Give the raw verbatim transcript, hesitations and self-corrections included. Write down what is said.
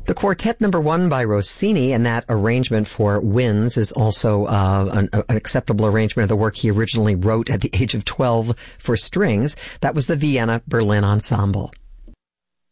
The Quartet Number One by Rossini, and that arrangement for winds is also uh, an, an acceptable arrangement of the work he originally wrote at the age of twelve for strings. That was the Vienna Berlin Ensemble.